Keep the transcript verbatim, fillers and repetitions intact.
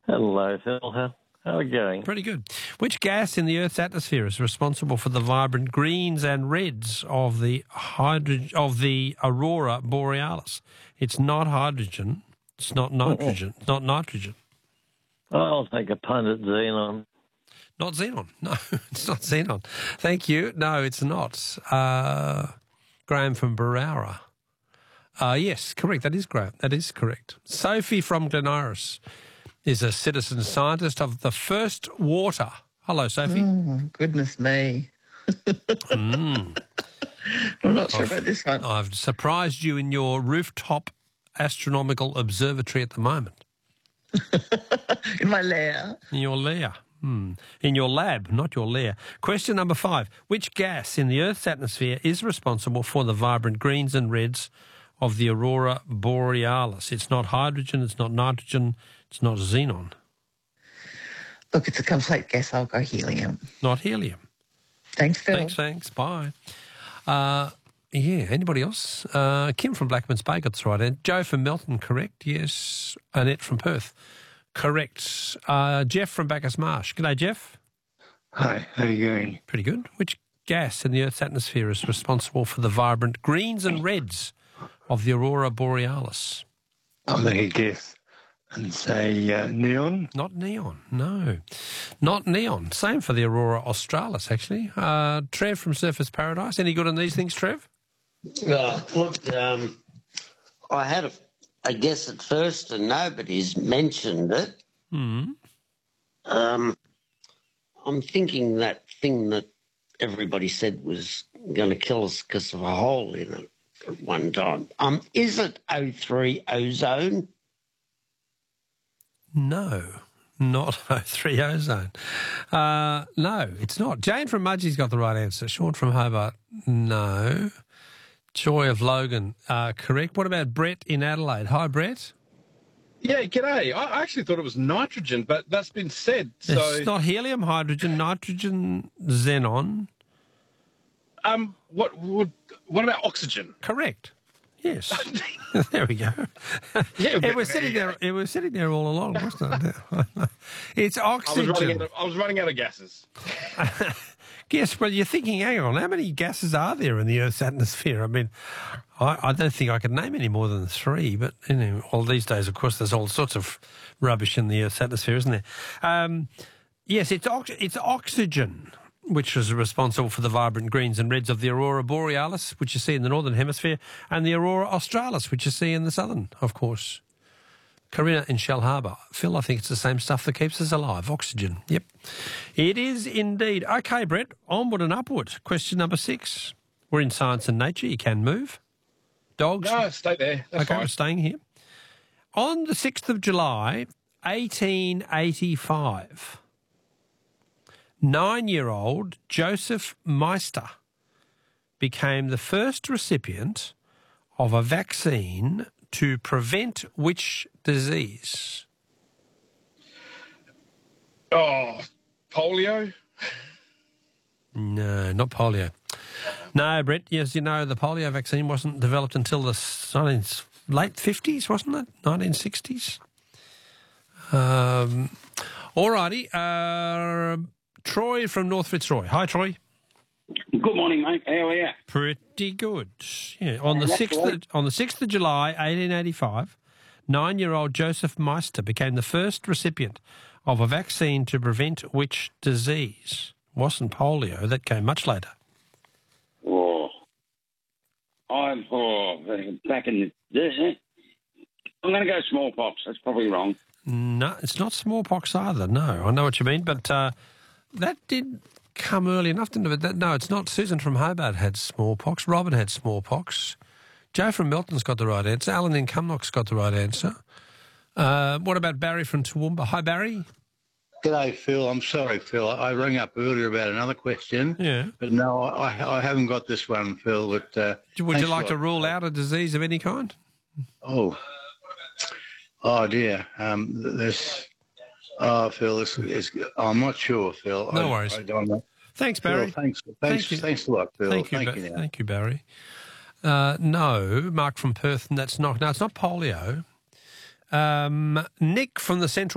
Hello, Phil. How, how are we going? Pretty good. Which gas in the Earth's atmosphere is responsible for the vibrant greens and reds of the hydro- of the aurora borealis? It's not hydrogen. It's not nitrogen. It's not nitrogen. I'll take a punt at xenon. Not xenon. No, it's not xenon. Thank you. No, it's not. Uh, Graham from Barara. Uh, yes, correct. That is Graham. That is correct. Sophie from Glen Iris is a citizen scientist of the First Water. Hello, Sophie. Oh, goodness me. mm. I'm not sure I've, about this one. I've surprised you in your rooftop astronomical observatory at the moment. In my lair. In your lair. Hmm. In your lab, not your lair. Question number five. Which gas in the Earth's atmosphere is responsible for the vibrant greens and reds of the aurora borealis? It's not hydrogen, it's not nitrogen, it's not xenon. Look, it's a complete guess. I'll go helium. Not helium. Thanks, Phil. Thanks, thanks. Bye. Uh, yeah, anybody else? Uh, Kim from Blackman's Bay got this right. And Joe from Melton, correct? Yes. Annette from Perth, correct. Uh, Jeff from Bacchus Marsh. G'day, Jeff. Hi, how are you going? Pretty good. Which gas in the Earth's atmosphere is responsible for the vibrant greens and reds of the aurora borealis? I'll make a guess and say uh, neon. Not neon, no. Not neon. Same for the aurora australis, actually. Uh, Trev from Surfers Paradise. Any good on these things, Trev? Uh, look, um, I had a, a guess at first and nobody's mentioned it. Mm. Um, I'm thinking that thing that everybody said was going to kill us because of a hole in it at one time. Um, is it O three ozone? No, not O three ozone. Uh, no, it's not. Jane from Mudgee's got the right answer. Sean from Hobart, no. Joy of Logan, uh, correct. What about Brett in Adelaide? Hi, Brett. Yeah, g'day. I actually thought it was nitrogen, but that's been said. So It's not helium, hydrogen, nitrogen, xenon. Um, what would what about oxygen? Correct. Yes. There we go. Yeah, it was sitting there. It was sitting there all along, wasn't it? It's I was running oxygen. out of, I was running out of gases. Yes, well, you're thinking, hang on, how many gases are there in the Earth's atmosphere? I mean, I, I don't think I could name any more than three, but you know, all these days, of course, there's all sorts of rubbish in the Earth's atmosphere, isn't there? Um, yes, it's ox- it's oxygen, which is responsible for the vibrant greens and reds of the aurora borealis, which you see in the northern hemisphere, and the aurora australis, which you see in the southern, of course. Corinna in Shell Harbour. Phil, I think it's the same stuff that keeps us alive, oxygen. Yep. It is indeed. Okay, Brett, onward and upward. Question number six. We're in Science and Nature. You can move. Dogs? No, stay there. That's okay, fine. we're staying here. On the sixth of July, eighteen eighty-five, nine-year-old Joseph Meister became the first recipient of a vaccine to prevent which disease? Oh, polio? No, not polio. No, Brett, yes, you know, the polio vaccine wasn't developed until the nineteen, late fifties, wasn't it? nineteen sixties. Um, all righty. Uh, Troy from North Fitzroy. Hi, Troy. Good morning, mate. How are you? Pretty good. Yeah, on the sixth of, on the sixth of July, eighteen eighty-five, nine-year-old Joseph Meister became the first recipient of a vaccine to prevent which disease? Wasn't polio. That came much later. Oh, I'm oh, back in the. I'm going to go smallpox. That's probably wrong. No, it's not smallpox either. No, I know what you mean, but uh, that did come early enough, didn't it? That, no, it's not. Susan from Hobart had smallpox. Robin had smallpox. Joe from Melton's got the right answer. Alan in Cumnock's got the right answer. Uh, what about Barry from Toowoomba? Hi, Barry. G'day, Phil. I'm sorry, Phil. I rang up earlier about another question. Yeah. But no, I, I haven't got this one, Phil. But uh, Would you like to rule out a disease of any kind? Oh, oh dear. Um, this. Oh, Phil, this is. I'm not sure, Phil. No I, worries. I don't know. Thanks, Barry. Phil, thanks, thanks, Thank you. thanks a lot, Phil. Thank you, Thank ba- you. Now. Thank you, Barry. Uh, no, Mark from Perth, and that's not. No, it's not polio. Um, Nick from the Central